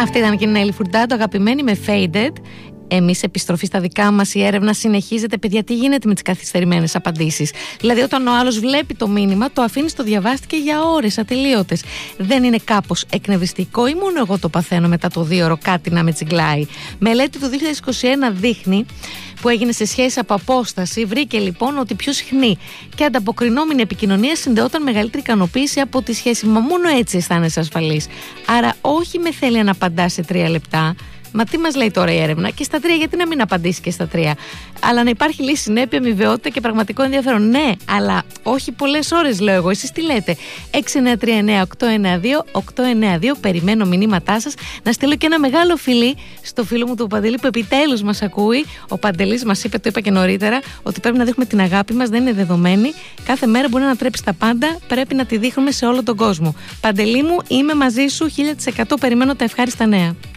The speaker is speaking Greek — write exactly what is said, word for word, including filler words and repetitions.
Αυτή ήταν και η Νέλη Φουρτάντο, αγαπημένη με Faded. Εμείς, επιστροφή στα δικά μας, η έρευνα συνεχίζεται. Παιδιά, τι γίνεται με τις καθυστερημένες απαντήσεις? Δηλαδή, όταν ο άλλος βλέπει το μήνυμα, το αφήνει στο διαβάστηκε για ώρες ατελείωτες. Δεν είναι κάπως εκνευριστικό ή μόνο εγώ το παθαίνω μετά το δύο ώρο κάτι να με τσιγκλάει? Μελέτη του δύο χιλιάδες είκοσι ένα δείχνει, που έγινε σε σχέση από απόσταση, βρήκε λοιπόν ότι πιο συχνή και ανταποκρινόμενη επικοινωνία συνδεόταν μεγαλύτερη ικανοποίηση από τη σχέση. Μα μόνο έτσι αισθάνεσαι ασφαλής. Άρα, όχι με θέλει να απαντά σε τρία λεπτά. Μα τι μας λέει τώρα η έρευνα? Και στα τρία, γιατί να μην απαντήσει και στα τρία? Αλλά να υπάρχει λίγη συνέπεια, αμοιβαιότητα και πραγματικό ενδιαφέρον. Ναι, αλλά όχι πολλές ώρες, λέω εγώ. Εσείς τι λέτε? έξι εννιά τρία εννιά οκτώ εννιά δύο οκτώ εννιά δύο. Περιμένω μηνύματά σας. Να στείλω και ένα μεγάλο φιλί στο φίλο μου του Παντελή, που επιτέλους μας ακούει. Ο Παντελής μας είπε, το είπα και νωρίτερα, ότι πρέπει να δείχνουμε την αγάπη μας. Δεν είναι δεδομένη. Κάθε μέρα μπορεί να τρέψει τα πάντα. Πρέπει να τη δείχνουμε σε όλο τον κόσμο. Παντελή μου, είμαι μαζί σου χίλια τοις εκατό. Περιμένω τα ευχάριστα νέα.